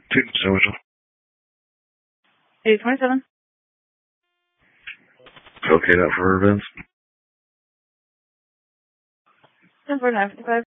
227. 827. Okay, that for her, Vince. 104955.